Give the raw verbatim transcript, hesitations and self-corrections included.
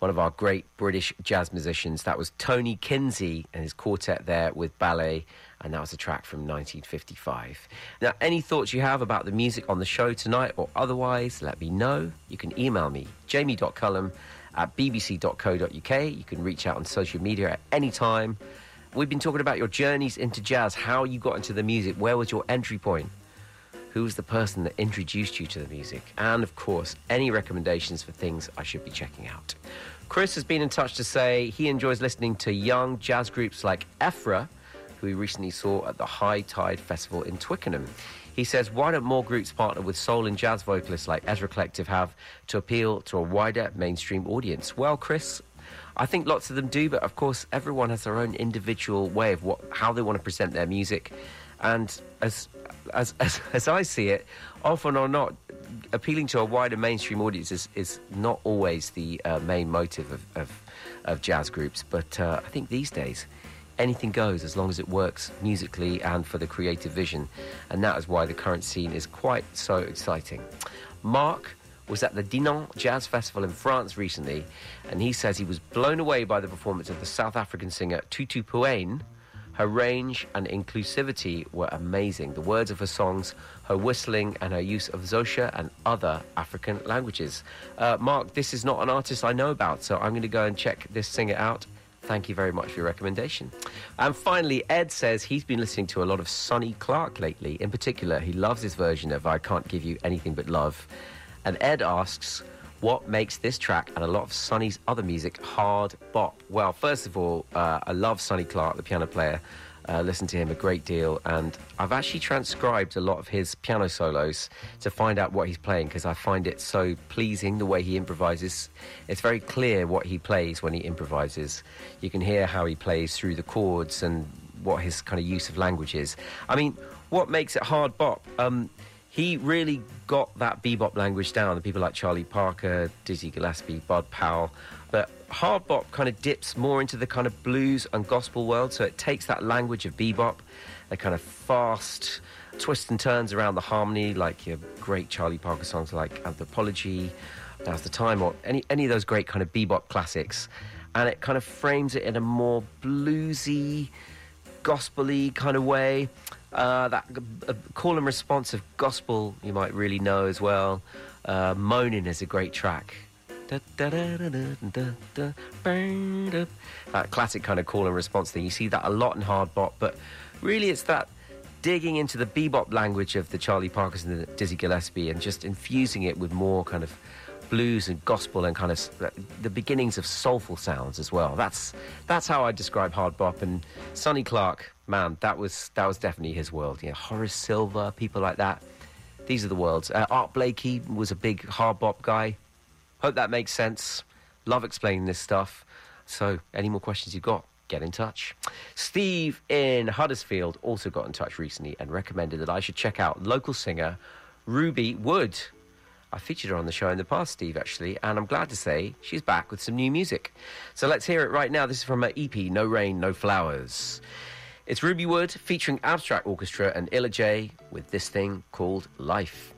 one of our great British jazz musicians. That was Tony Kinsey and his quartet there with ballet, and that was a track from nineteen fifty-five. Now, any thoughts you have about the music on the show tonight or otherwise, let me know. You can email me, jamie dot cullum at b b c dot co dot u k. You can reach out on social media at any time. We've been talking about your journeys into jazz, how you got into the music, where was your entry point, who was the person that introduced you to the music, and, of course, any recommendations for things I should be checking out. Chris has been in touch to say he enjoys listening to young jazz groups like Ephra, who he recently saw at the High Tide Festival in Twickenham. He says, why don't more groups partner with soul and jazz vocalists like Ezra Collective have to appeal to a wider mainstream audience? Well, Chris, I think lots of them do, but of course everyone has their own individual way of what, how they want to present their music. And as, as, as, as I see it, often or not, appealing to a wider mainstream audience is, is not always the uh, main motive of, of, of jazz groups. But uh, I think these days, anything goes as long as it works musically and for the creative vision. And that is why the current scene is quite so exciting. Mark was at the Dinan Jazz Festival in France recently, and he says he was blown away by the performance of the South African singer Tutu Puane. Her range and inclusivity were amazing. The words of her songs, her whistling, and her use of Xhosa and other African languages. Uh, Mark, this is not an artist I know about, so I'm going to go and check this singer out. Thank you very much for your recommendation. And finally, Ed says he's been listening to a lot of Sonny Clark lately. In particular, he loves his version of I Can't Give You Anything But Love. And Ed asks, what makes this track and a lot of Sonny's other music hard bop? Well, first of all, uh, I love Sonny Clark, the piano player. Uh, listen to him a great deal, and I've actually transcribed a lot of his piano solos to find out what he's playing, because I find it so pleasing the way he improvises. It's very clear what he plays when he improvises. You can hear how he plays through the chords and what his kind of use of language is. I mean, what makes it hard bop? Um, he really got that bebop language down. The people like Charlie Parker, Dizzy Gillespie, Bud Powell. But hard bop kind of dips more into the kind of blues and gospel world, so it takes that language of bebop, the kind of fast twists and turns around the harmony, like your great Charlie Parker songs like Anthropology, Now's the Time, or any, any of those great kind of bebop classics, and it kind of frames it in a more bluesy, gospel-y kind of way. Uh, that uh, call and response of gospel you might really know as well. Uh, Moaning is a great track. That classic kind of call and response thing. You see that a lot in hard bop, but really it's that digging into the bebop language of the Charlie Parkers and the Dizzy Gillespie and just infusing it with more kind of blues and gospel and kind of the beginnings of soulful sounds as well. That's that's how I describe hard bop. And Sonny Clark, man, that was that was definitely his world. Yeah, Horace Silver, people like that. These are the worlds. Uh, Art Blakey was a big hard bop guy. Hope that makes sense. Love explaining this stuff. So, any more questions you've got, get in touch. Steve in Huddersfield also got in touch recently and recommended that I should check out local singer Ruby Wood. I featured her on the show in the past, Steve, actually, and I'm glad to say she's back with some new music. So let's hear it right now. This is from her E P, No Rain, No Flowers. It's Ruby Wood featuring Abstract Orchestra and Illa J with this thing called Life.